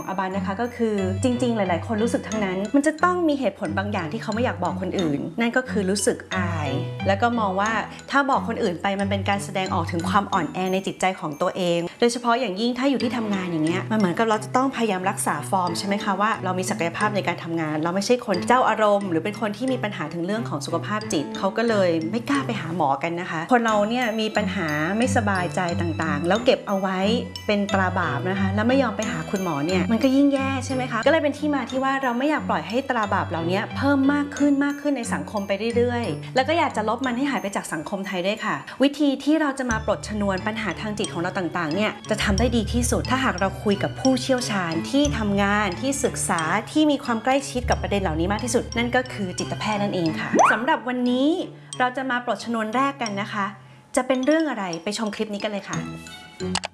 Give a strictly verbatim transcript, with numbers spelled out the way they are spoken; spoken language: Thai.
อบันนะคะก็คือจริงๆหลายๆคนรู้สึกทั้งนั้นมันจะต้องมีเหตุผลบางอย่างที่เขาไม่อยากบอกคนอื่นนั่นก็คือรู้สึกอายแล้วก็มองว่าถ้าบอกคนอื่นไปมันเป็นการแสดงออกถึงความอ่อนแอในจิตใจของตัวเองโดยเฉพาะอย่างยิ่งถ้าอยู่ที่ทำงานอย่างเงี้ยมันเหมือนกับเราจะต้องพยายามรักษาฟอร์มใช่ไหมคะว่าเรามีศักยภาพในการทำงานเราไม่ใช่คนเจ้าอารมณ์หรือเป็นคนที่มีปัญหาถึงเรื่องของสุขภาพจิตเขาก็เลยไม่กล้าไปหาหมอกันนะคะคนเราเนี่ยมีปัญหาไม่สบายใจต่างๆแล้วเก็บเอาไว้เป็นตราบาปนะคะแล้วไม่ยอมไปหาคุณหมอเนี่ยมันก็ยิ่งแย่ใช่ไหมคะก็เลยเป็นที่มาที่ว่าเราไม่อยากปล่อยให้ตราบาปเหล่านี้เพิ่มมากขึ้นมากขึ้นในสังคมไปเรื่อยๆแล้วก็อยากจะลบมันให้หายไปจากสังคมไทยด้วยค่ะวิธีที่เราจะมาปลดชนวนปัญหาทางจิตของเราต่างๆเนี่ยจะทำได้ดีที่สุดถ้าหากเราคุยกับผู้เชี่ยวชาญที่ทำงานที่ศึกษาที่มีความใกล้ชิดกับประเด็นเหล่านี้มากที่สุดนั่นก็คือจิตแพทย์นั่นเองค่ะสำหรับวันนี้เราจะมาปลดชนวนแรกกันนะคะจะเป็นเรื่องอะไรไปชมคลิปนี้กันเลยค่ะ